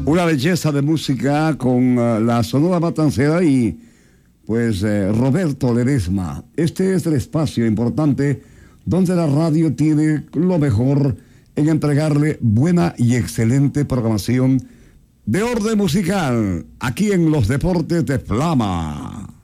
Una belleza de música con la Sonora Matancera y pues Roberto Ledesma. Este es el espacio importante donde la radio tiene lo mejor en entregarle buena y excelente programación de orden musical aquí en los Deportes de Flama.